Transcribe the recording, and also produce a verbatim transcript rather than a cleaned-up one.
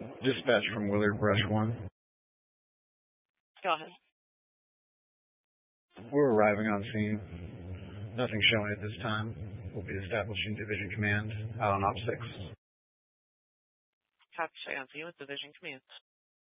Dispatch from Willard Brush one. Go ahead. We're arriving on scene. Nothing showing at this time. We'll be establishing Division Command out on Op six. Copy, stay on scene with Division Command.